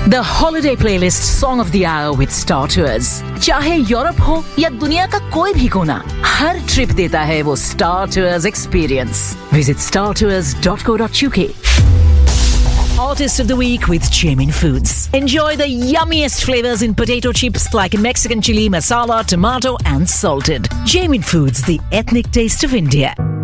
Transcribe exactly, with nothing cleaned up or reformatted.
The holiday playlist song of the hour with Star Tours. चाहे Europe हो या दुनिया का कोई भी कोना, हर ट्रिप देता है वो Star Tours experience. Visit star tours dot co dot u k. Artist of the Week with Jamin Foods. Enjoy the yummiest flavors in potato chips like Mexican chili, masala, tomato and salted. Jamin Foods, the ethnic taste of India.